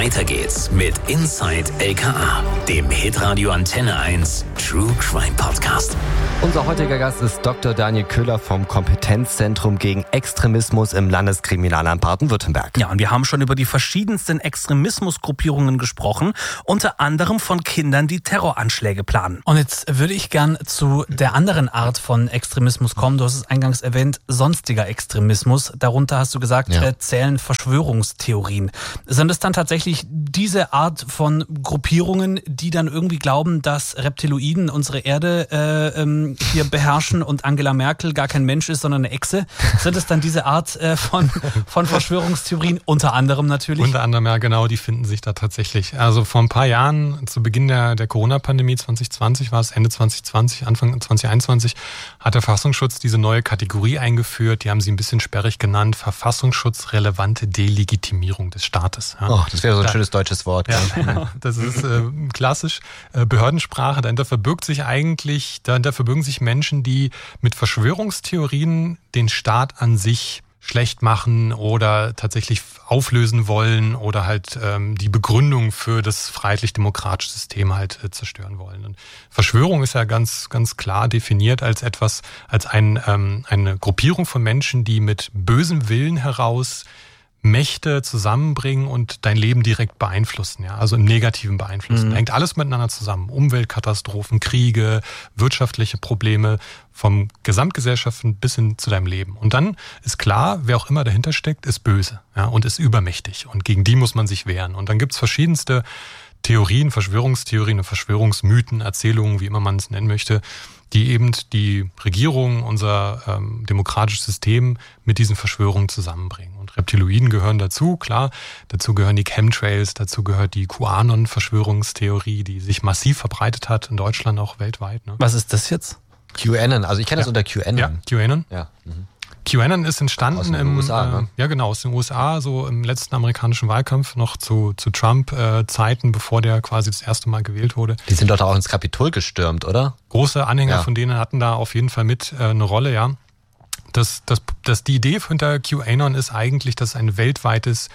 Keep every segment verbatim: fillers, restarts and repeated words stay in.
Weiter geht's mit Inside L K A, dem Hitradio Antenne eins True Crime Podcast. Unser heutiger Gast ist Doktor Daniel Köhler vom Kompetenzzentrum gegen Extremismus im Landeskriminalamt Baden-Württemberg. Ja, und wir haben schon über die verschiedensten Extremismusgruppierungen gesprochen, unter anderem von Kindern, die Terroranschläge planen. Und jetzt würde ich gern zu der anderen Art von Extremismus kommen. Du hast es eingangs erwähnt, sonstiger Extremismus. Darunter hast du gesagt, ja. äh, zählen Verschwörungstheorien. Sind es dann tatsächlich diese Art von Gruppierungen, die dann irgendwie glauben, dass Reptiloiden unsere Erde äh, ähm, hier beherrschen und Angela Merkel gar kein Mensch ist, sondern eine Echse? Sind es dann diese Art äh, von, von Verschwörungstheorien? Unter anderem natürlich. Unter anderem, ja genau, die finden sich da tatsächlich. Also vor ein paar Jahren, zu Beginn der, der Corona-Pandemie zwanzig zwanzig war es, Ende zwanzig zwanzig, Anfang zwanzig einundzwanzig, hat der Verfassungsschutz diese neue Kategorie eingeführt. Die haben sie ein bisschen sperrig genannt, verfassungsschutzrelevante Delegitimierung des Staates. Ja. Oh, das wäre so ein da, schönes deutsches Wort. Ja, genau. Das ist äh, klassisch äh, Behördensprache. Dahinter verbirgt sich eigentlich, dahinter verbirgen sich Menschen, die mit Verschwörungstheorien den Staat an sich schlecht machen oder tatsächlich auflösen wollen oder halt ähm, die Begründung für das freiheitlich-demokratische System halt äh, zerstören wollen. Und Verschwörung ist ja ganz ganz klar definiert als etwas, als ein, ähm, eine Gruppierung von Menschen, die mit bösem Willen heraus Mächte zusammenbringen und dein Leben direkt beeinflussen, ja, also im Negativen beeinflussen. Mhm. Da hängt alles miteinander zusammen. Umweltkatastrophen, Kriege, wirtschaftliche Probleme, vom Gesamtgesellschaften bis hin zu deinem Leben. Und dann ist klar, wer auch immer dahinter steckt, ist böse, ja, und ist übermächtig. Und gegen die muss man sich wehren. Und dann gibt's verschiedenste Theorien, Verschwörungstheorien, Verschwörungsmythen, Erzählungen, wie immer man es nennen möchte, die eben die Regierung, unser ähm, demokratisches System mit diesen Verschwörungen zusammenbringen. Und Reptiloiden gehören dazu, klar. Dazu gehören die Chemtrails, dazu gehört die QAnon-Verschwörungstheorie, die sich massiv verbreitet hat, in Deutschland auch weltweit. Ne? Was ist das jetzt? QAnon, also ich kenne das ja. unter QAnon. Ja, QAnon. Ja. Mhm. QAnon ist entstanden aus den im U S A, ne? äh, ja genau aus den U S A, so im letzten amerikanischen Wahlkampf noch zu zu Trump-Zeiten, äh, bevor der quasi das erste Mal gewählt wurde. Die sind doch auch ins Kapitol gestürmt, oder? Große Anhänger ja. von denen hatten da auf jeden Fall mit äh, eine Rolle, ja. Das, das, das, die Idee hinter QAnon ist eigentlich, dass es ein weltweites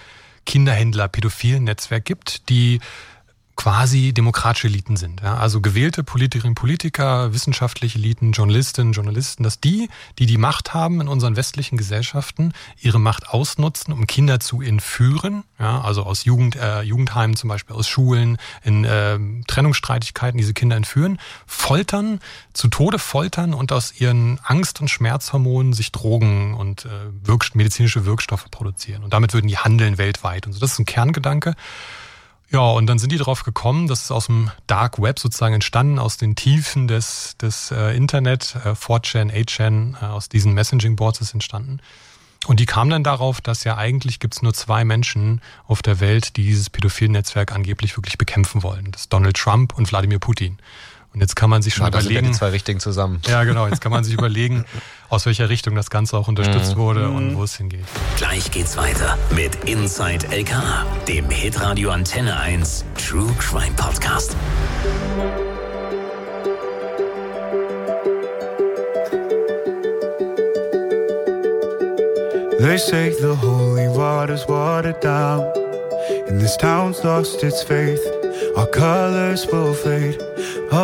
Kinderhändler-Pädophilen-Netzwerk gibt, die quasi demokratische Eliten sind. Ja? Also gewählte Politikerinnen, Politiker, wissenschaftliche Eliten, Journalistinnen, Journalisten, dass die, die die Macht haben in unseren westlichen Gesellschaften, ihre Macht ausnutzen, um Kinder zu entführen. Ja? Also aus Jugend, äh, Jugendheimen zum Beispiel, aus Schulen, in äh, Trennungsstreitigkeiten diese Kinder entführen, foltern, zu Tode foltern und aus ihren Angst- und Schmerzhormonen sich Drogen und äh, Wirk- medizinische Wirkstoffe produzieren. Und damit würden die handeln weltweit. Und so, das ist ein Kerngedanke. Ja, und dann sind die darauf gekommen, das ist aus dem Dark Web sozusagen entstanden, aus den Tiefen des, des äh, Internet, äh, four chan, eight chan, äh, aus diesen Messaging-Boards ist entstanden. Und die kamen dann darauf, dass ja eigentlich gibt's nur zwei Menschen auf der Welt, die dieses pädophilen Netzwerk angeblich wirklich bekämpfen wollen. Das ist Donald Trump und Wladimir Putin. Und jetzt kann man sich schon ja, überlegen... Das sind ja die zwei Richtigen zusammen. Ja, genau. Jetzt kann man sich überlegen, aus welcher Richtung das Ganze auch unterstützt mhm. wurde und wo es hingeht. Gleich geht's weiter mit Inside L K A, dem Hitradio Antenne eins True Crime Podcast. They say the holy water's watered down, and this town's lost its faith. Our colors will fade,